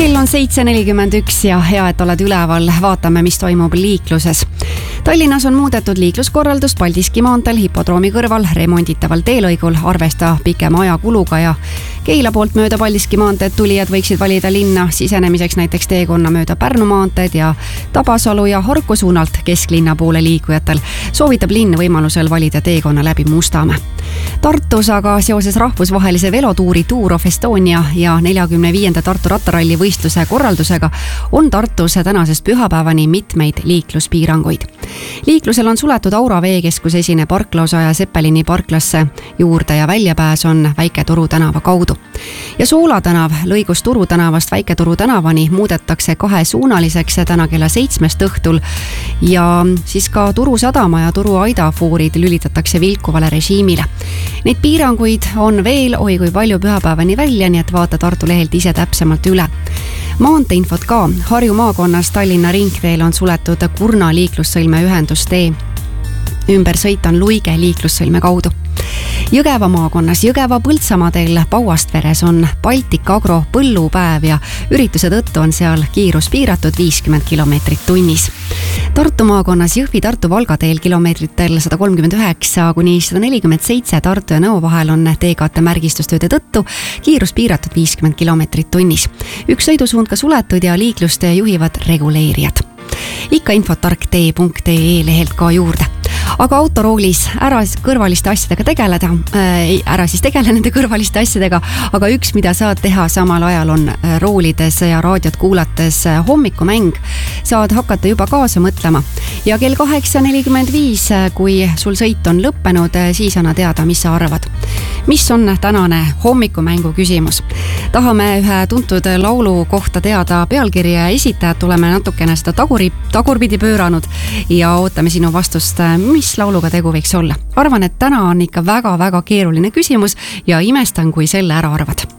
Kell on 7.41 ja hea, et oled üleval. Vaatame, mis toimub liikluses. Tallinnas on muudetud liikluskorraldust Paldiski maanteel hipodroomi kõrval remonditaval teelõigul arvesta pikema ajakuluga ja Keila poolt mööda Paldiski maanteed tulijad võiksid valida linna sisenemiseks näiteks teekonna mööda Pärnu maanteed ja Tabasalu ja Harku suunalt kesklinna poole liikujatel soovitab linn võimalusel valida teekonna läbi Mustamäe. Tartus aga seoses rahvusvahelise velotuuri Tour of Estonia ja 45. Tartu rattaralli võistluse korraldusega on Tartus tänasest pühapäevani mitmeid liikluspiiranguid. Liiklusel on suletud Aura veekeskuse esine parklaosa ja Seppelini parklasse juurde ja väljapääs on Väike-Turu tänava kaudu. Ja Soola tänav lõigus Turu tänavast Väike-Turu tänavani muudetakse kahesuunaliseks täna kella 7 õhtul ja siis ka Turu sadama ja Turu Aida foorid lülitatakse vilkuvale režiimile. Neid piiranguid on veel, oi kui palju pühapäevani välja, nii et vaata Tartu lehelt ise täpsemalt üle. Maanteinfot ka. Harju maakonnas Tallinna ringteel on suletud Kurna liiklussõlme ühendustee. Ümbersõit on Luige liiklussõlme kaudu. Jõgeva maakonnas Jõgeva-Põltsamaadel Pauastveres on Baltic Agro põllupäev ja ürituse tõttu on seal kiirus piiratud 50 kilomeetrit tunnis. Tartu maakonnas Jõhvi-Tartu-Valga teel kilomeetritel 139 kuni 147 Tartu ja Nõo vahel on teekaarte märgistustööde tõttu kiirus piiratud 50 kilomeetrit tunnis. Üks sõidusuund ka suletud ja liiklust juhivad reguleerijad. Ikka infotark.ee lehelt ka juurde. Aga autoroolis ära kõrvaliste asjadega tegeleda, ära siis tegele nende kõrvaliste asjadega, aga üks, mida saad teha samal ajal on roolides ja raadiot kuulates hommikumäng, saad hakata juba kaasa mõtlema. Ja kell 8.45, kui sul sõit on lõppenud, siis anna teada, mis sa arvad. Mis on tänane hommikumängu küsimus? Tahame ühe tuntud laulu kohta teada pealkirja ja esitajad, oleme natukene seda tagurpidi pööranud ja ootame sinu vastust, mis lauluga tegu võiks olla. Arvan, et täna on ikka väga-väga keeruline küsimus ja imestan, kui selle ära arvad.